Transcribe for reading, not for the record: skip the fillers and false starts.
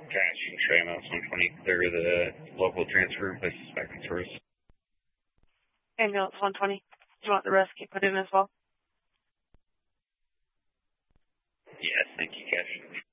Cash, you can show him out 120, clear the local transfer and place this back in service. Ambulance 120. Do you want the rescue put in as well? Yes, thank you, Cash.